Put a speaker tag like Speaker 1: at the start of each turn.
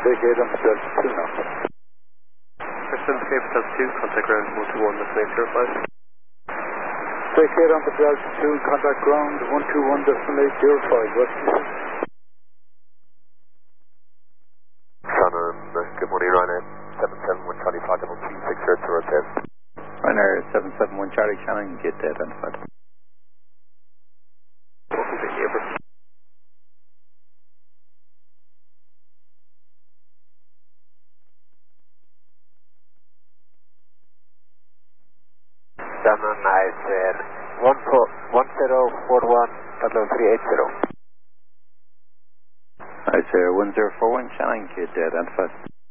Speaker 1: Vacate on the Delta 2 now.
Speaker 2: Christian, Cape Delta 2, contact ground 121, destination 05.
Speaker 1: Vacate on the Delta 2, contact ground 121.805. What's this?
Speaker 3: Shannon, good morning, Ryanair 771 Charlie Flight level 260 to rotate.
Speaker 4: Ryanair 771 Charlie, Shannon, get identified.
Speaker 2: Welcome to April.
Speaker 3: Shannon, nice, 1041, level 380.
Speaker 4: Nice, 1041, Shannon, get identified.